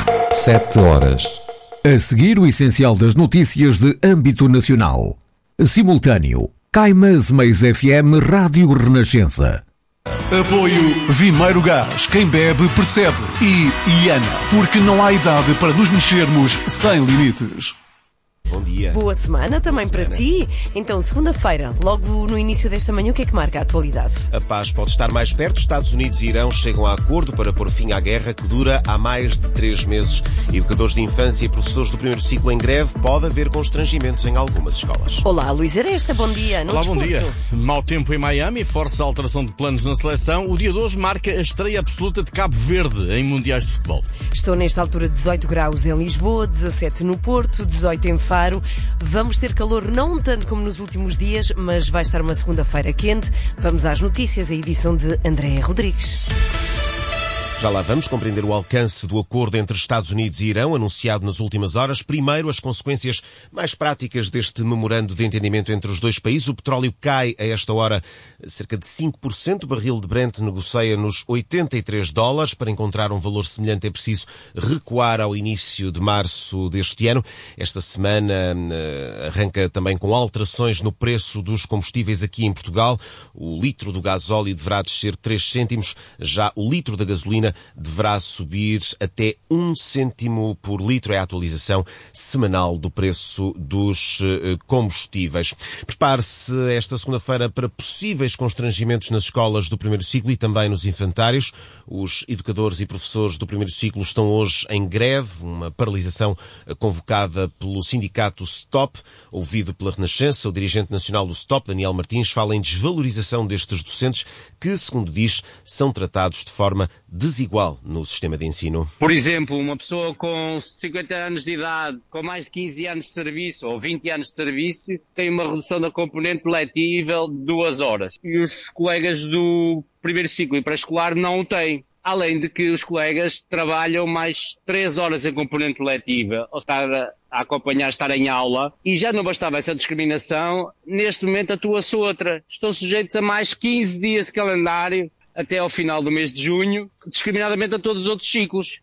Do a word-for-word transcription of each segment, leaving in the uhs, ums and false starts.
Sete horas. A seguir, o essencial das notícias de âmbito nacional. Simultâneo. Caimas Mais F M Rádio Renascença. Apoio Vimeiro Gás. Quem bebe, percebe. E IANA. Porque não há idade para nos mexermos sem limites. Bom dia. Boa semana também Boa para semana. ti. Então, segunda-feira, logo no início desta manhã, o que é que marca a atualidade? A paz pode estar mais perto. Estados Unidos e Irão chegam a acordo para pôr fim à guerra que dura há mais de três meses. Educadores de infância e professores do primeiro ciclo em greve. Pode haver constrangimentos em algumas escolas. Olá, Luís Aresta, bom dia. No Olá, bom desporto. dia. Mau tempo em Miami, força a alteração de planos na seleção. O dia de hoje marca a estreia absoluta de Cabo Verde em Mundiais de Futebol. Estão nesta altura dezoito graus em Lisboa, dezassete no Porto, dezoito em Faro. Vamos ter calor não tanto como nos últimos dias, mas vai estar uma segunda-feira quente. Vamos às notícias, a edição de André Rodrigues. Já lá vamos compreender o alcance do acordo entre Estados Unidos e Irão, anunciado nas últimas horas. Primeiro, as consequências mais práticas deste memorando de entendimento entre os dois países. O petróleo cai a esta hora cerca de cinco por cento. O barril de Brent negocia nos oitenta e três dólares. Para encontrar um valor semelhante é preciso recuar ao início de março deste ano. Esta semana arranca também com alterações no preço dos combustíveis aqui em Portugal. O litro do gasóleo deverá descer três cêntimos. Já o litro da gasolina deverá subir até um cêntimo por litro. É a atualização semanal do preço dos combustíveis. Prepare-se esta segunda-feira para possíveis constrangimentos nas escolas do primeiro ciclo e também nos infantários. Os educadores e professores do primeiro ciclo estão hoje em greve, uma paralisação convocada pelo sindicato STOP. Ouvido pela Renascença, o dirigente nacional do STOP, Daniel Martins, fala em desvalorização destes docentes que, segundo diz, são tratados de forma desigual no sistema de ensino. Por exemplo, uma pessoa com cinquenta anos de idade, com mais de quinze anos de serviço ou vinte anos de serviço, tem uma redução da componente letiva de duas horas. E os colegas do primeiro ciclo e pré-escolar não o têm. Além de que os colegas trabalham mais três horas em componente letiva, ou estar a acompanhar, estar em aula, e já não bastava essa discriminação, neste momento atua-se outra. Estão sujeitos a mais quinze dias de calendário até ao final do mês de junho, discriminadamente a todos os outros ciclos.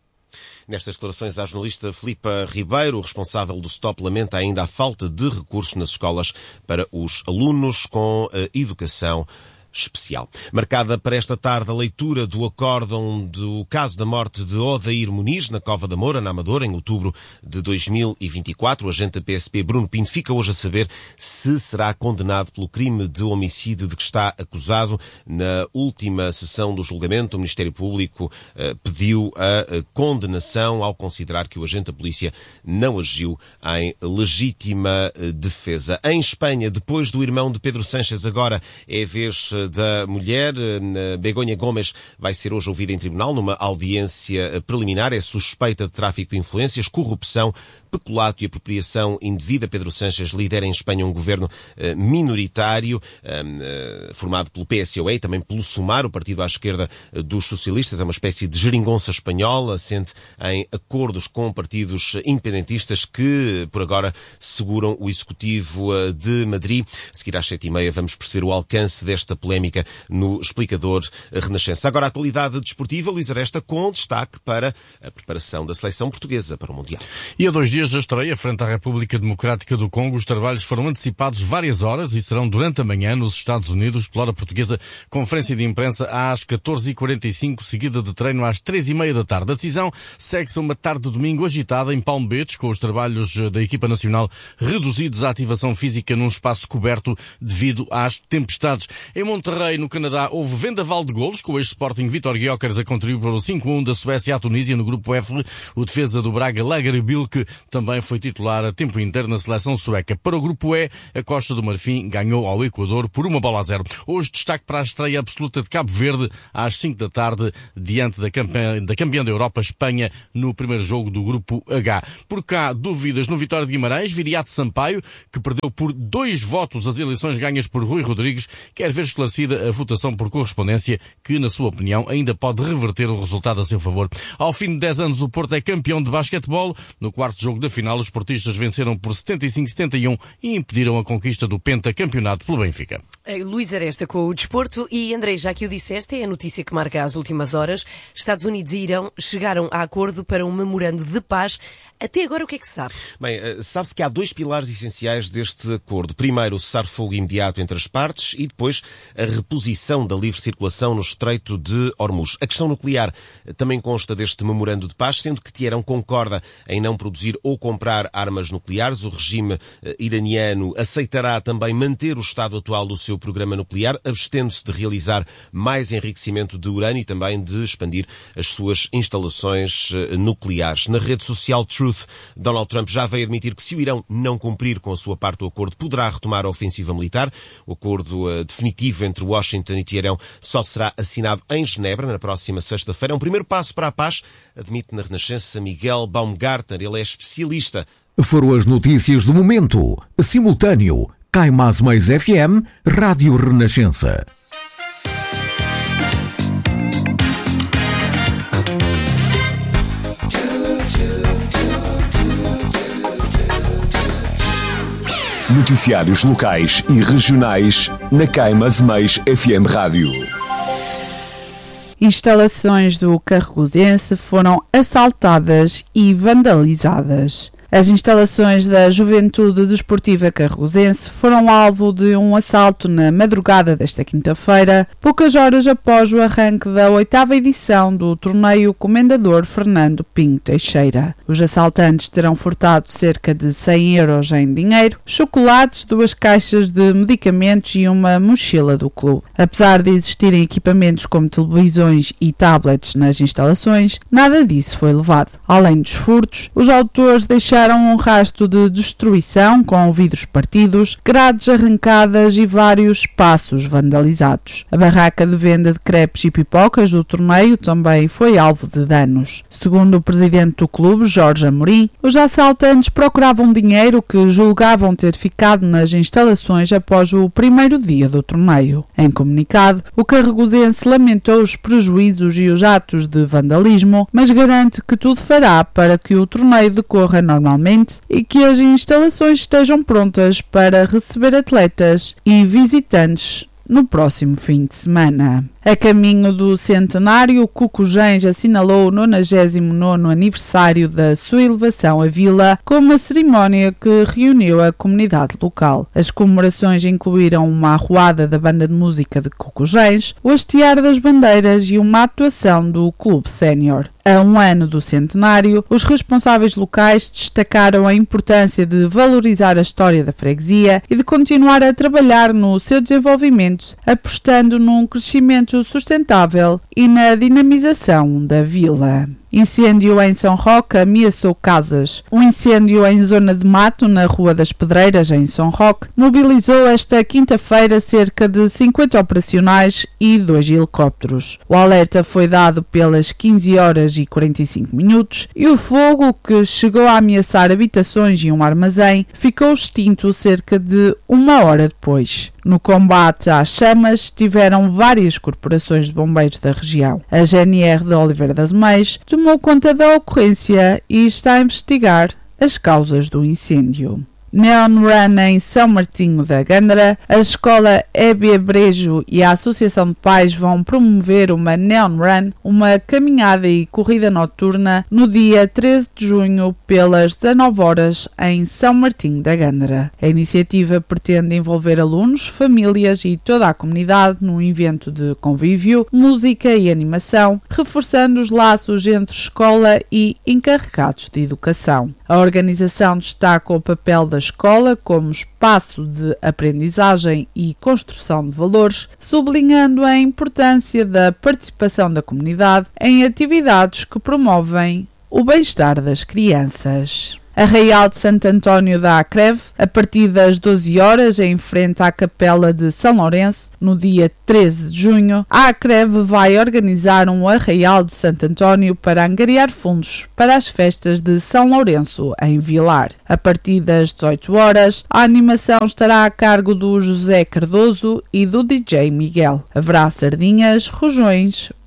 Nestas declarações, a jornalista Filipa Ribeiro, responsável do STOP, lamenta ainda a falta de recursos nas escolas para os alunos com educação especial. Marcada para esta tarde a leitura do acórdão do caso da morte de Odair Muniz na Cova da Moura, na Amadora, em outubro de dois mil e vinte e quatro. O agente da P S P, Bruno Pinto, fica hoje a saber se será condenado pelo crime de homicídio de que está acusado. Na última sessão do julgamento, o Ministério Público eh, pediu a, a condenação ao considerar que o agente da polícia não agiu em legítima eh, defesa. Em Espanha, depois do irmão de Pedro Sánchez, agora é a vez da mulher. Begonha Gomes vai ser hoje ouvida em tribunal numa audiência preliminar. É suspeita de tráfico de influências, corrupção, peculato e apropriação indevida. Pedro Sánchez lidera em Espanha um governo uh, minoritário uh, uh, formado pelo P S O E e também pelo Sumar, o partido à esquerda uh, dos socialistas. É uma espécie de geringonça espanhola, assente em acordos com partidos independentistas que, por agora, seguram o executivo uh, de Madrid. A seguir às sete e meia vamos perceber o alcance desta polémica no explicador Renascença. Agora a atualidade desportiva, Luís Aresta, com destaque para a preparação da seleção portuguesa para o Mundial. E a dois dias da estreia, frente à República Democrática do Congo, os trabalhos foram antecipados várias horas e serão durante a manhã nos Estados Unidos, pela hora portuguesa, conferência de imprensa às catorze e quarenta e cinco, seguida de treino às três e meia da tarde. A decisão segue-se a uma tarde de domingo agitada em Palm Beach, com os trabalhos da equipa nacional reduzidos à ativação física num espaço coberto devido às tempestades. Em Monterrey, no Canadá, houve vendaval de golos, com o ex-Sporting Vítor Gyökeres a contribuir para o cinco a um da Suécia à Tunísia no grupo F. O defesa do Braga, Lagerbielke, também foi titular a tempo inteiro na seleção sueca. Para o grupo E, a Costa do Marfim ganhou ao Equador por uma bola a zero. Hoje destaque para a estreia absoluta de Cabo Verde às cinco da tarde, diante da campeã, da campeã da Europa, Espanha, no primeiro jogo do grupo H. Por cá, dúvidas no Vitória de Guimarães. Viriato Sampaio, que perdeu por dois votos as eleições ganhas por Rui Rodrigues, quer ver esclarecida a votação por correspondência, que, na sua opinião, ainda pode reverter o resultado a seu favor. Ao fim de dez anos, o Porto é campeão de basquetebol. No quarto jogo da final, os portistas venceram por setenta e cinco a setenta e um e impediram a conquista do pentacampeonato pelo Benfica. Luís Aresta com o desporto. E André, já que o disseste, é a notícia que marca as últimas horas. Estados Unidos e Irão chegaram a acordo para um memorando de paz. Até agora o que é que se sabe? Bem, sabe-se que há dois pilares essenciais deste acordo. Primeiro, o cessar-fogo imediato entre as partes e depois a reposição da livre circulação no Estreito de Hormuz. A questão nuclear também consta deste memorando de paz, sendo que Teherão concorda em não produzir ou comprar armas nucleares. O regime iraniano aceitará também manter o estado atual do seu programa nuclear, abstendo-se de realizar mais enriquecimento de urânio e também de expandir as suas instalações nucleares. Na rede social Truth, Donald Trump já veio admitir que se o Irão não cumprir com a sua parte do acordo, poderá retomar a ofensiva militar. O acordo uh, definitivo entre Washington e Teherão só será assinado em Genebra na próxima sexta-feira. É um primeiro passo para a paz, admite na Renascença Miguel Baumgartner. Ele é especialista. Foram as notícias do momento. Simultâneo. Cai Mais Mais F M, Rádio Renascença. Noticiários locais e regionais na Cai Mais Mais F M Rádio. Instalações do Carregosense foram assaltadas e vandalizadas. As instalações da Juventude Desportiva Carregosense foram alvo de um assalto na madrugada desta quinta-feira, poucas horas após o arranque da oitava edição do torneio Comendador Fernando Pinho Teixeira. Os assaltantes terão furtado cerca de cem euros em dinheiro, chocolates, duas caixas de medicamentos e uma mochila do clube. Apesar de existirem equipamentos como televisões e tablets nas instalações, nada disso foi levado. Além dos furtos, os autores deixaram um rastro de destruição com vidros partidos, grades arrancadas e vários espaços vandalizados. A barraca de venda de crepes e pipocas do torneio também foi alvo de danos. Segundo o presidente do clube, Jorge Amorim, os assaltantes procuravam dinheiro que julgavam ter ficado nas instalações após o primeiro dia do torneio. Em comunicado, o Carregosense lamentou os prejuízos e os atos de vandalismo, mas garante que tudo fará para que o torneio decorra normalmente e que as instalações estejam prontas para receber atletas e visitantes no próximo fim de semana. A caminho do centenário, Cocujens assinalou o nonagésimo nono aniversário da sua elevação à vila com uma cerimónia que reuniu a comunidade local. As comemorações incluíram uma arruada da banda de música de Cocujens, o hastear das bandeiras e uma atuação do Clube Sénior. A um ano do centenário, os responsáveis locais destacaram a importância de valorizar a história da freguesia e de continuar a trabalhar no seu desenvolvimento, apostando num crescimento sustentável e na dinamização da vila. Incêndio em São Roque ameaçou casas. Um incêndio em zona de mato na Rua das Pedreiras, em São Roque, mobilizou esta quinta-feira cerca de cinquenta operacionais e dois helicópteros. O alerta foi dado pelas quinze horas e quarenta e cinco minutos e o fogo, que chegou a ameaçar habitações e um armazém, ficou extinto cerca de uma hora depois. No combate às chamas, tiveram várias corporações de bombeiros da região. A G N R de Oliveira das Meias tomou conta da ocorrência e está a investigar as causas do incêndio. Neon Run em São Martinho da Gândara, a escola Hébia Brejo e a Associação de Pais vão promover uma Neon Run, uma caminhada e corrida noturna, no dia treze de junho, pelas dezanove horas, em São Martinho da Gândara. A iniciativa pretende envolver alunos, famílias e toda a comunidade num evento de convívio, música e animação, reforçando os laços entre escola e encarregados de educação. A organização destaca o papel da escola como espaço de aprendizagem e construção de valores, sublinhando a importância da participação da comunidade em atividades que promovem o bem-estar das crianças. Arraial de Santo António da Acreve, a partir das doze horas, em frente à Capela de São Lourenço, no dia treze de junho, a Acreve vai organizar um Arraial de Santo António para angariar fundos para as festas de São Lourenço, em Vilar. A partir das dezoito horas, a animação estará a cargo do José Cardoso e do D J Miguel. Haverá sardinhas, rojões,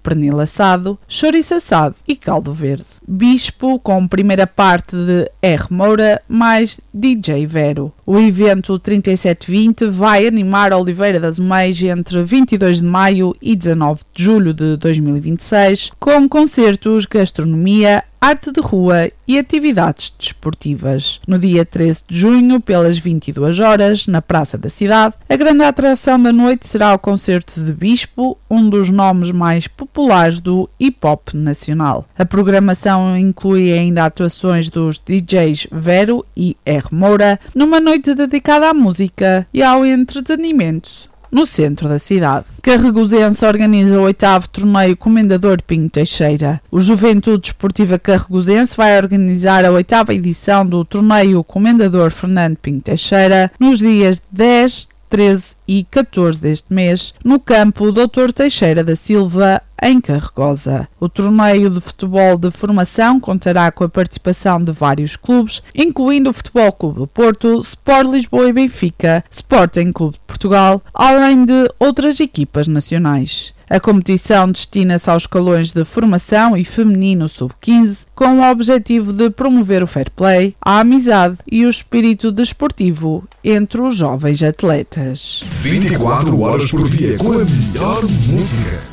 pernil assado, chouriço assado e caldo verde. Bispo, com primeira parte de R. Moura, mais D J Vero. O evento trinta e sete vinte vai animar Oliveira das Meias entre vinte e dois de maio e dezanove de julho de dois mil e vinte e seis, com concertos, gastronomia, arte de rua e atividades desportivas. No dia treze de junho, pelas vinte e duas horas, na Praça da Cidade, a grande atração da noite será o concerto de Bispo, um dos nomes mais populares do hip-hop nacional. A programação inclui ainda atuações dos D Js Vero e R. Moura, numa noite dedicada à música e ao entretenimento no centro da cidade. Carregosense organiza o oitavo torneio Comendador Pinho Teixeira. O Juventude Desportiva Carregosense vai organizar a oitava edição do torneio Comendador Fernando Pinho Teixeira nos dias dez, treze e catorze deste mês, no campo doutor Teixeira da Silva, em Carregosa. O torneio de futebol de formação contará com a participação de vários clubes, incluindo o Futebol Clube do Porto, Sport Lisboa e Benfica, Sporting Clube de Portugal, além de outras equipas nacionais. A competição destina-se aos escalões de formação e feminino sub quinze, com o objetivo de promover o fair play, a amizade e o espírito desportivo entre os jovens atletas. vinte e quatro horas por dia com a melhor música.